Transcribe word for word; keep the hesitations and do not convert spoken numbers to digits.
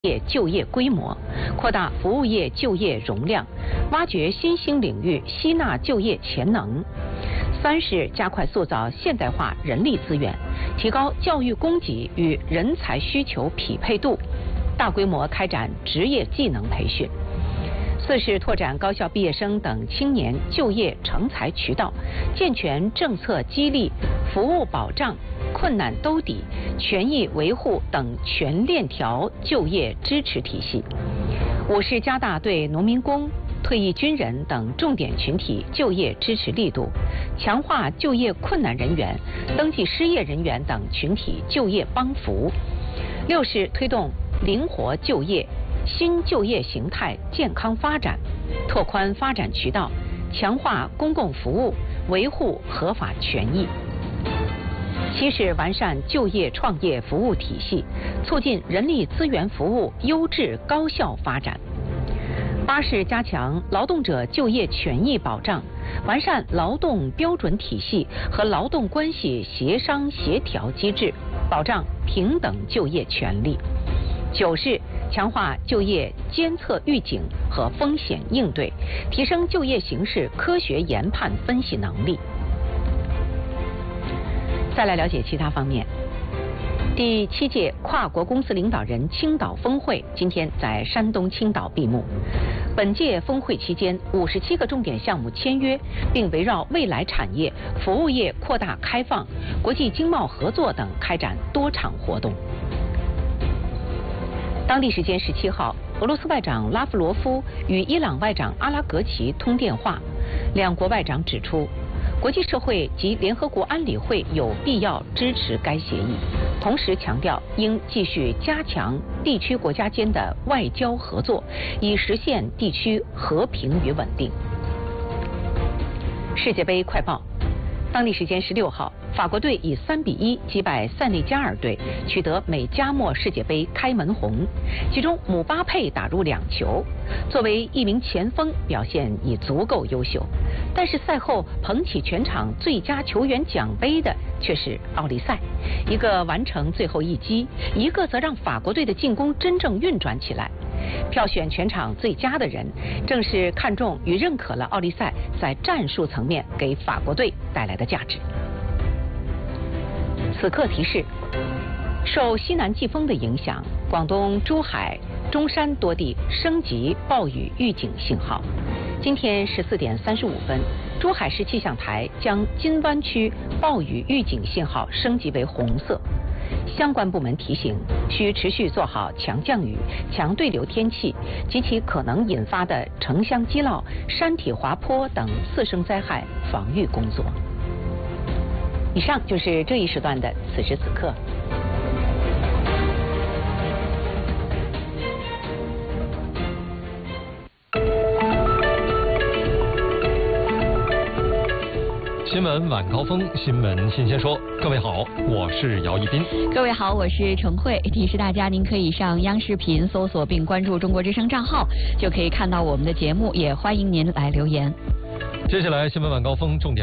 业就业规模，扩大服务业就业容量，挖掘新兴领域，吸纳就业潜能。三是加快塑造现代化人力资源，提高教育供给与人才需求匹配度，大规模开展职业技能培训。四是拓展高校毕业生等青年就业成才渠道，健全政策激励、服务保障、困难兜底、权益维护等全链条就业支持体系。五是加大对农民工、退役军人等重点群体就业支持力度，强化就业困难人员、登记失业人员等群体就业帮扶。六是推动灵活就业、新就业形态健康发展，拓宽发展渠道，强化公共服务，维护合法权益。七是完善就业创业服务体系，促进人力资源服务优质高效发展。八是加强劳动者就业权益保障，完善劳动标准体系和劳动关系协商协调机制，保障平等就业权利。九是强化就业监测预警和风险应对，提升就业形势科学研判分析能力。再来了解其他方面。第七届跨国公司领导人青岛峰会今天在山东青岛闭幕。本届峰会期间，五十七个重点项目签约，并围绕未来产业、服务业扩大开放、国际经贸合作等开展多场活动。当地时间十七号，俄罗斯外长拉夫罗夫与伊朗外长阿拉格齐通电话，两国外长指出，国际社会及联合国安理会有必要支持该协议，同时强调应继续加强地区国家间的外交合作，以实现地区和平与稳定。世界杯快报。当地时间十六号，法国队以三比一击败塞内加尔队，取得美加墨世界杯开门红。其中姆巴佩打入两球，作为一名前锋，表现已足够优秀。但是赛后捧起全场最佳球员奖杯的却是奥利赛，一个完成最后一击，一个则让法国队的进攻真正运转起来。票选全场最佳的人，正是看中与认可了奥利赛在战术层面给法国队带来的价值。此刻提示：受西南季风的影响，广东珠海、中山多地升级暴雨预警信号。今天十四点三十五分，珠海市气象台将金湾区暴雨预警信号升级为红色。相关部门提醒，需持续做好强降雨、强对流天气及其可能引发的城乡积涝、山体滑坡等次生灾害防御工作。以上就是这一时段的此时此刻。 新闻晚高峰，新闻新鲜说。各位好，我是姚一斌。 各位好，我是程慧。提示大家，您可以上央视频搜索并关注中国之声账号，就可以看到我们的节目，也欢迎您来留言。 接下来新闻晚高峰重点。